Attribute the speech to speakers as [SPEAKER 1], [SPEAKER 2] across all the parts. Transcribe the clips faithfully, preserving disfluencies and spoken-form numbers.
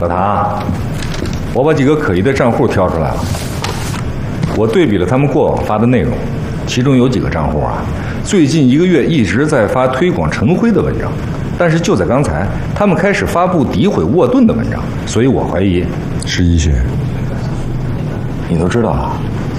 [SPEAKER 1] 小唐，我把几个可疑的账户挑出来了，我对比了他们过往发的内容，其中有几个账户啊，最近一个月一直在发推广陈辉的文章，但是就在刚才，他们开始发布诋毁沃顿的文章，所以我怀疑
[SPEAKER 2] 是医学。
[SPEAKER 1] 你都知道啊？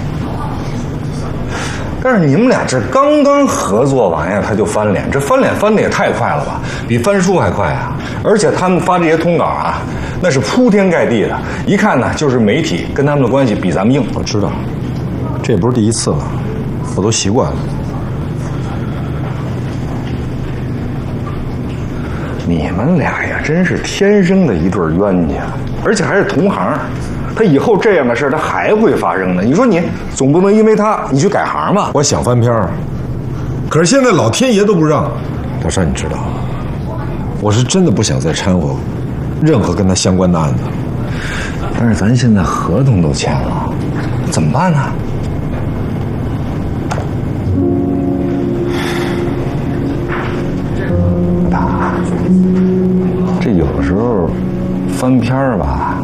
[SPEAKER 1] 但是你们俩这刚刚合作完呀，他就翻脸，这翻脸翻的也太快了吧，比翻书还快啊！而且他们发这些通稿啊，那是铺天盖地的，一看呢就是媒体跟他们的关系比咱们硬。
[SPEAKER 2] 我知道，这也不是第一次了，我都习惯了。
[SPEAKER 1] 你们俩呀，真是天生的一对冤家，而且还是同行。他以后这样的事他还会发生的。你说你总不能因为他你去改行吧？
[SPEAKER 2] 我想翻篇儿，可是现在老天爷都不让。大山，你知道，我是真的不想再掺和任何跟他相关的案子。
[SPEAKER 1] 但是咱现在合同都签了，怎么办呢？大，这有的时候翻篇儿吧，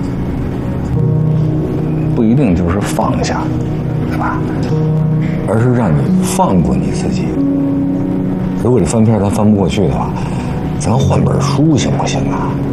[SPEAKER 1] 不一定就是放下，对吧？而是让你放过你自己。如果这翻篇他翻不过去的话，咱换本书行不行啊？